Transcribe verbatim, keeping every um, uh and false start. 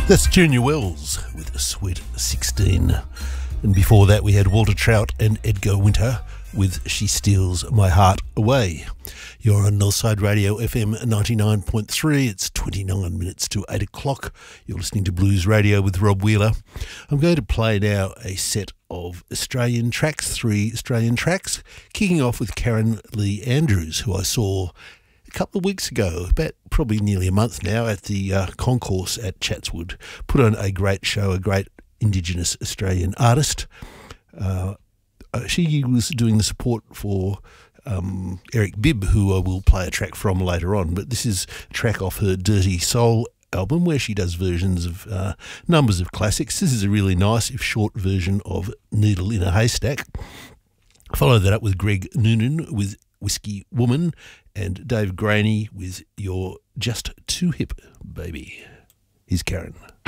That's Junior Wells with Sweet sixteen. And before that we had Walter Trout and Edgar Winter with She Steals My Heart Away. You're on Northside Radio F M ninety-nine point three. It's twenty-nine minutes to eight o'clock. You're listening to Blues Radio with Rob Wheeler. I'm going to play now a set of Australian tracks, three Australian tracks, kicking off with Karen Lee Andrews, who I saw a couple of weeks ago, about probably nearly a month now, at the uh, concourse at Chatswood. Put on a great show, a great Indigenous Australian artist. Uh, uh, she was doing the support for um, Eric Bibb, who I will play a track from later on, but this is a track off her Dirty Soul album where she does versions of uh, numbers of classics. This is a really nice, if short, version of Needle in a Haystack. Follow that up with Greg Noonan with Whiskey Woman and Dave Graney with You're Just Too Hip, Baby. Here's Karen.